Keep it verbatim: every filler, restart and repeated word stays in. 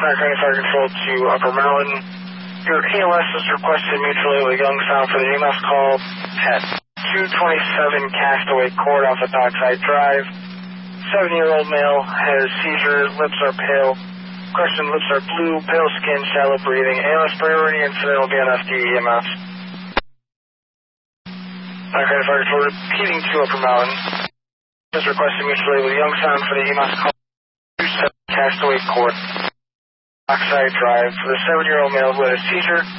Fire County Fire Control to Upper Mountain. Your A L S is requested mutually with Youngstown for the E M S call at two twenty-seven Castaway Court off of Dockside Drive. Seven-year-old male has seizures, lips are pale. Question, lips are blue, pale skin, shallow breathing. A L S priority incident will be on F D E M S. Fire County Fire Control repeating to Upper Mountain. Is requested mutually with Youngstown for the E M S call two twenty-seven Castaway Court. Dockside Drive for the seven-year-old male who had a seizure,